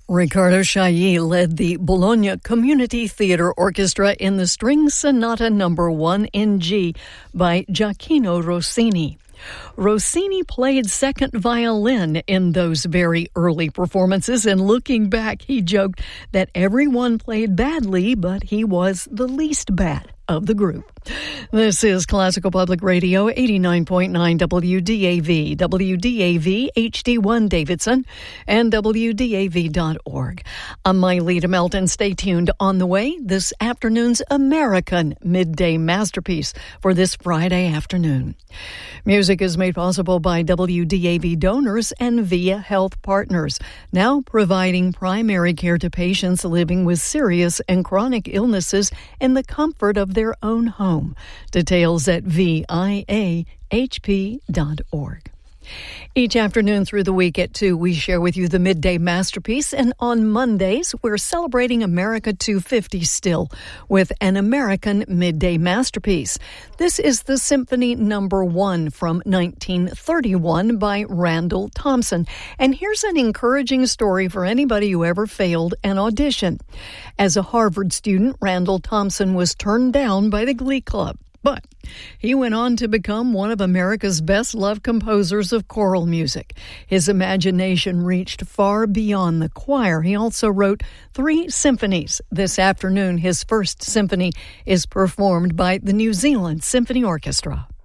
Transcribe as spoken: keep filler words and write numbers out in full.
Riccardo Chailly led the Bologna Community Theatre Orchestra in the String Sonata Number one in G by Gioacchino Rossini. Rossini played second violin in those very early performances, and looking back, he joked that everyone played badly, but he was the least bad of the group. This is Classical Public Radio, eighty-nine point nine W D A V, W D A V H D one Davidson, and W D A V dot org. I'm Mylita Melton. Stay tuned. On the way, this afternoon's American Midday Masterpiece for this Friday afternoon. Music is made possible by W D A V donors and Via Health Partners, now providing primary care to patients living with serious and chronic illnesses in the comfort of their own home. Details at V I A H P dot org. Each afternoon through the week at two, we share with you the Midday Masterpiece, and on Mondays, we're celebrating America two fifty still with an American Midday Masterpiece. This is the Symphony Number one from nineteen thirty-one by Randall Thompson. And here's an encouraging story for anybody who ever failed an audition. As a Harvard student, Randall Thompson was turned down by the Glee Club. But he went on to become one of America's best-loved composers of choral music. His imagination reached far beyond the choir. He also wrote three symphonies. This afternoon, his first symphony is performed by the New Zealand Symphony Orchestra.